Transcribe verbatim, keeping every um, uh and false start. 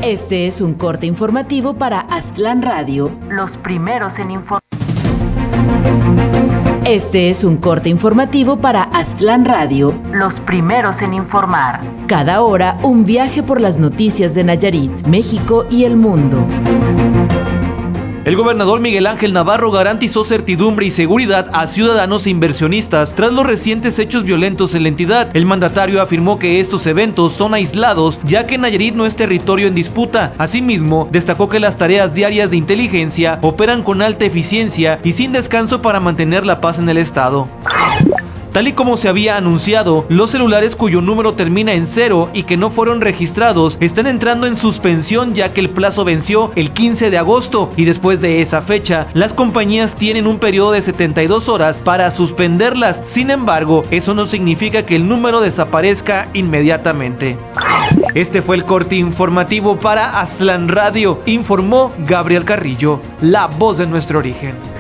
Este es un corte informativo para Aztlán Radio, los primeros en informar. Este es un corte informativo para Aztlán Radio, los primeros en informar. Cada hora, un viaje por las noticias de Nayarit, México y el mundo. El gobernador Miguel Ángel Navarro garantizó certidumbre y seguridad a ciudadanos e inversionistas tras los recientes hechos violentos en la entidad. El mandatario afirmó que estos eventos son aislados, ya que Nayarit no es territorio en disputa. Asimismo, destacó que las tareas diarias de inteligencia operan con alta eficiencia y sin descanso para mantener la paz en el estado. Tal y como se había anunciado, los celulares cuyo número termina en cero y que no fueron registrados están entrando en suspensión, ya que el plazo venció el quince de agosto y después de esa fecha, las compañías tienen un periodo de setenta y dos horas para suspenderlas. Sin embargo, eso no significa que el número desaparezca inmediatamente. Este fue el corte informativo para Aztlán Radio, informó Gabriel Carrillo, la voz de nuestro origen.